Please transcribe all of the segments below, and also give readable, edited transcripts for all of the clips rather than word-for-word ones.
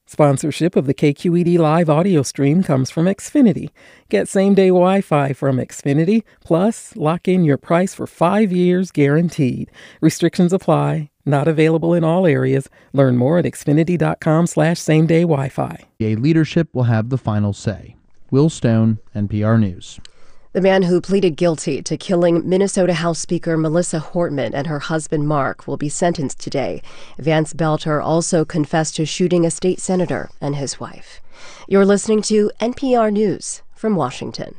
Sponsorship of the KQED Live audio stream comes from Xfinity. Get same-day Wi-Fi from Xfinity, plus lock in your price for 5 years guaranteed. Restrictions apply. Not available in all areas. Learn more at xfinity.com/same-day Wi-Fi. Leadership will have the final say. Will Stone, NPR News. The man who pleaded guilty to killing Minnesota House Speaker Melissa Hortman and her husband Mark will be sentenced today. Vance Belter also confessed to shooting a state senator and his wife. You're listening to NPR News from Washington.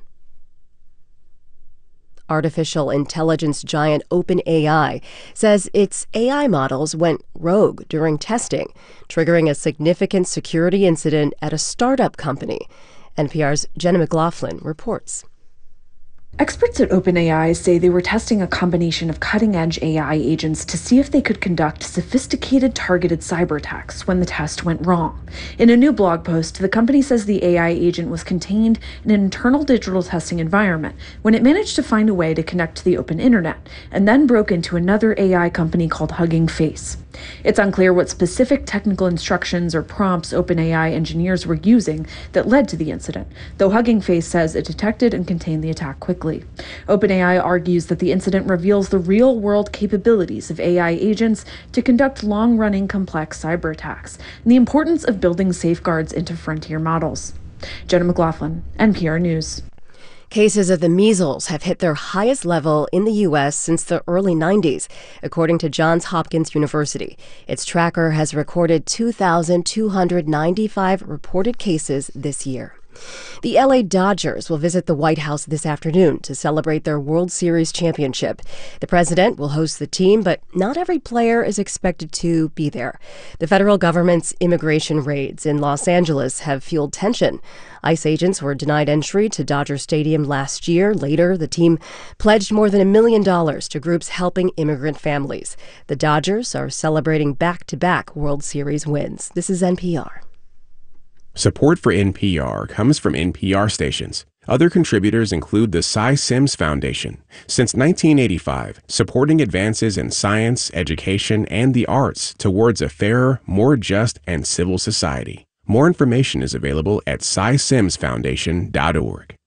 Artificial intelligence giant OpenAI says its AI models went rogue during testing, triggering a significant security incident at a startup company. NPR's Jenna McLaughlin reports. Experts at OpenAI say they were testing a combination of cutting-edge AI agents to see if they could conduct sophisticated targeted cyber attacks when the test went wrong. In a new blog post, the company says the AI agent was contained in an internal digital testing environment when it managed to find a way to connect to the open internet, and then broke into another AI company called Hugging Face. It's unclear what specific technical instructions or prompts OpenAI engineers were using that led to the incident, though Hugging Face says it detected and contained the attack quickly. OpenAI argues that the incident reveals the real-world capabilities of AI agents to conduct long-running complex cyber attacks and the importance of building safeguards into frontier models. Jenna McLaughlin, NPR News. Cases of the measles have hit their highest level in the U.S. since the early 90s, according to Johns Hopkins University. Its tracker has recorded 2,295 reported cases this year. The LA Dodgers will visit the White House this afternoon to celebrate their World Series championship. The president will host the team, but not every player is expected to be there. The federal government's immigration raids in Los Angeles have fueled tension. ICE agents were denied entry to Dodger Stadium last year. Later, the team pledged more than $1 million to groups helping immigrant families. The Dodgers are celebrating back-to-back World Series wins. This is NPR. Support for NPR comes from NPR stations. Other contributors include the Cy Sims Foundation. Since 1985, supporting advances in science, education, and the arts towards a fairer, more just, and civil society. More information is available at cysimsfoundation.org.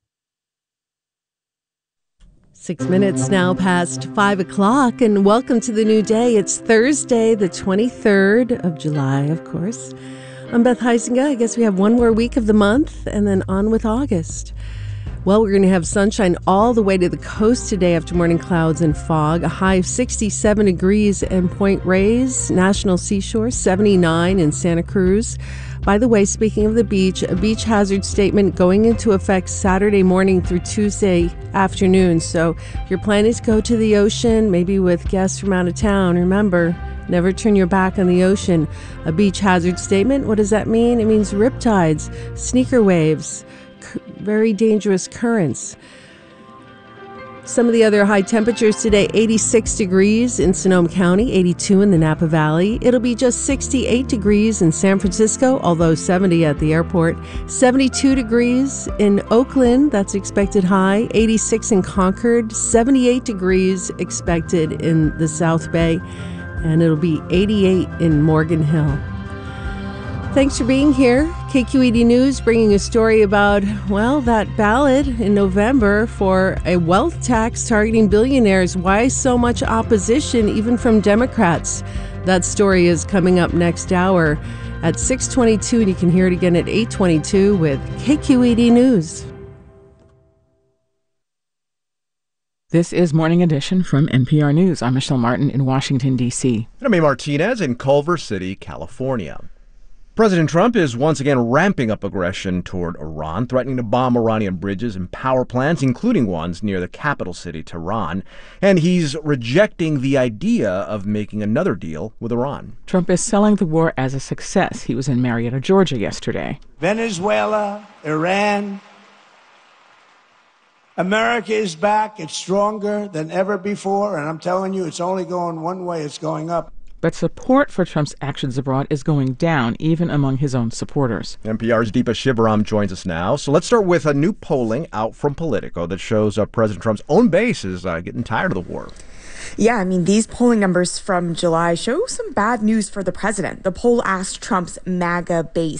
6 minutes now past 5 o'clock, and welcome to the new day. It's Thursday, the 23rd of July, of course. I'm Beth Heisinger. I guess we have one more week of the month and then on with August. Well, we're going to have sunshine all the way to the coast today after morning clouds and fog. A high of 67 degrees in Point Reyes, National Seashore, 79 in Santa Cruz. By the way, speaking of the beach, a beach hazard statement going into effect Saturday morning through Tuesday afternoon. So if you're planning to go to the ocean, maybe with guests from out of town, remember, never turn your back on the ocean. A beach hazard statement, what does that mean? It means riptides, sneaker waves, very dangerous currents. Some of the other high temperatures today, 86 degrees in Sonoma County, 82 in the Napa Valley. It'll be just 68 degrees in San Francisco, although 70 at the airport. 72 degrees in Oakland, that's expected high. 86 in Concord, 78 degrees expected in the South Bay. And it'll be 88 in Morgan Hill. Thanks for being here. KQED News bringing a story about, well, that ballot in November for a wealth tax targeting billionaires. Why so much opposition, even from Democrats? That story is coming up next hour at 6:22, and you can hear it again at 8:22 with KQED News. This is Morning Edition from NPR News. I'm Michelle Martin in Washington, D.C. And I'm A. Martinez in Culver City, California. President Trump is once again ramping up aggression toward Iran, threatening to bomb Iranian bridges and power plants, including ones near the capital city, Tehran. And he's rejecting the idea of making another deal with Iran. Trump is selling the war as a success. He was in Marietta, Georgia yesterday. Venezuela, Iran, America is back. It's stronger than ever before. And I'm telling you, it's only going one way. It's going up. But support for Trump's actions abroad is going down, even among his own supporters. NPR's Deepa Shivaram joins us now. So let's start with a new polling out from Politico that shows President Trump's own base is getting tired of the war. Yeah, I mean, these polling numbers from July show some bad news for the president. The poll asked Trump's MAGA base